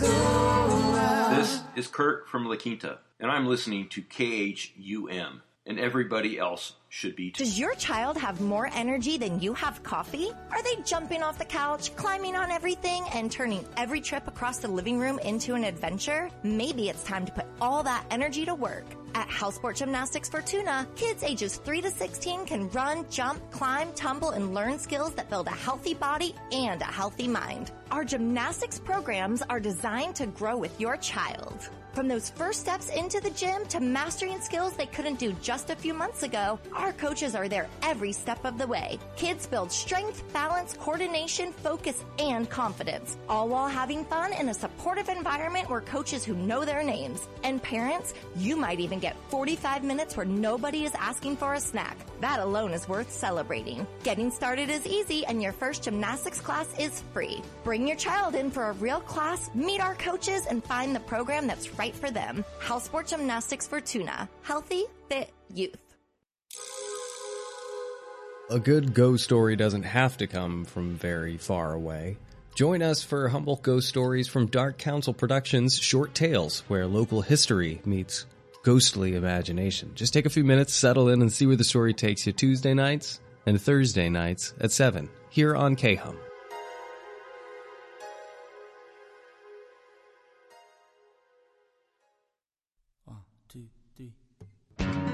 This is Kurt from La Quinta, and I'm listening to KHUM, and everybody else should be too. Does your child have more energy than you have coffee? Are they jumping off the couch, climbing on everything, and turning every trip across the living room into an adventure? Maybe it's time to put all that energy to work. At Houseport Gymnastics Fortuna, kids ages 3 to 16 can run, jump, climb, tumble, and learn skills that build a healthy body and a healthy mind. Our gymnastics programs are designed to grow with your child. From those first steps into the gym to mastering skills they couldn't do just a few months ago, our coaches are there every step of the way. Kids build strength, balance, coordination, focus, and confidence, all while having fun in a supportive environment where coaches who know their names. And parents, you might even get 45 minutes where nobody is asking for a snack. That alone is worth celebrating. Getting started is easy, and your first gymnastics class is free. Bring your child in for a real class, meet our coaches, and find the program that's right for them. Houseport Gymnastics Fortuna. Healthy, fit youth. A good ghost story doesn't have to come from very far away. Join us for Humboldt Ghost Stories from Dark Council Productions' Short Tales, where local history meets ghostly imagination. Just take a few minutes, settle in, and see where the story takes you Tuesday nights and Thursday nights at 7 here on KHUM.